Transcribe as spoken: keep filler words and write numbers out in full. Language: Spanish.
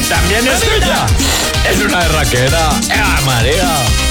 también es tuya. Es una erraquera. ¡Eh, María!